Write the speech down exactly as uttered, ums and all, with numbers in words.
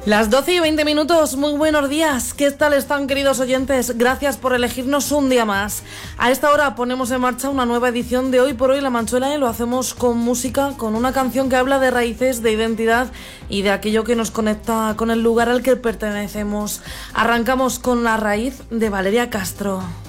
Las doce y veinte minutos, muy buenos días. ¿Qué tal están, queridos oyentes? Gracias por elegirnos un día más. A esta hora ponemos en marcha una nueva edición de Hoy por Hoy La Manchuela y lo hacemos con música, con una canción que habla de raíces, de identidad y de aquello que nos conecta con el lugar al que pertenecemos. Arrancamos con La Raíz de Valeria Castro.